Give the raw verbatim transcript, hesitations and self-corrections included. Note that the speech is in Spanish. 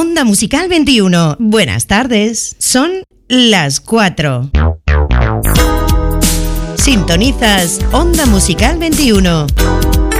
Onda Musical veintiuno. Buenas tardes. Son las cuatro. Sintonizas Onda Musical veintiuno.